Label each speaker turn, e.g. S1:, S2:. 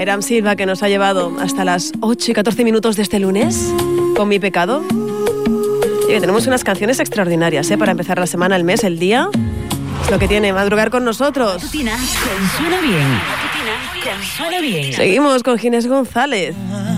S1: Airam Silva, que nos ha llevado hasta las 8 y 14 minutos de este lunes con Mi Pecado. Y tenemos unas canciones extraordinarias, para empezar la semana, el mes, el día. Es lo que tiene madrugar con nosotros.
S2: Suena bien. Suena bien.
S1: Seguimos con Ginés González.